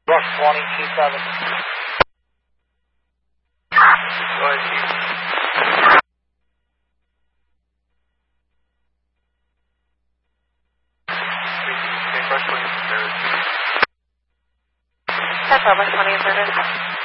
Rush 2027. Go ahead, Chief. That's Rush 20 inserted.